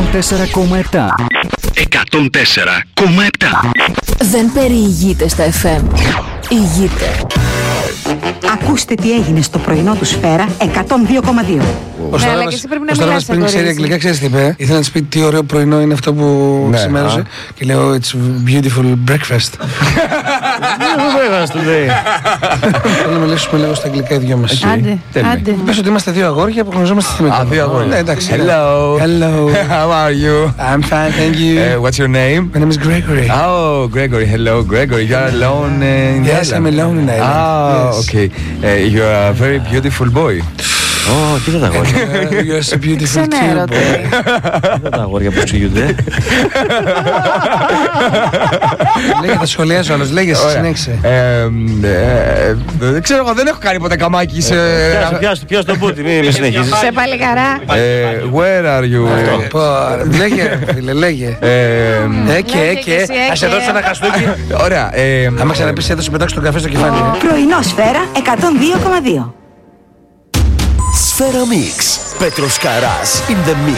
104,7. 104,7. Δεν περιηγείται στα FM. Ηγείται. Ακούστε τι έγινε στο πρωινό του Σφαίρα 102,2. Ναι, αλλά και εσύ πρέπει να μιλάς πριν ξέρει αγγλικά, ξέρεις τι είπε. Ήθελα να της πει τι ωραίο πρωινό είναι αυτό που ξημέρωσε. Και λέω it's beautiful breakfast. Θέλω να μιλήσουμε λίγο στα αγγλικά οι δυο μας. Άντε. Πες ότι είμαστε δύο αγόρια που γνωριζόμαστε στη Μητρόπολη. Δύο αγόρια. Ναι, εντάξει. Hello. How are you? I'm fine, thank you. What's your name? My name is Gregory. Oh, Gregory. Hello, Gregory. You are alone in the Yes, island? I'm alone in Ireland. Oh, okay. You are a very beautiful boy. Κοίτα τα αγόρια. You're so beautiful too, boy. Κοίτα τα αγόρια που ψυγιούνται. Λέγε, θα σχολιάζω άλλος, λέγε, συνέχισε. Δεν ξέρω, εγώ δεν έχω κάνει ποτέ καμάκι σε... Πιάσου το πούτι, μην συνεχίζεις. Σε παλικαρά. Where are you? Λέγε, φίλε, λέγε. Και, ας σε δώσω ένα χαστούκι. Ωραία. Άμα ξαναπείς εδώ σου πετάξω τον καφέ στο κεφάλι. Πρωινό Σφαίρα 102,2. Σφαίρα Mix. Πέτρος Καράς in the mix.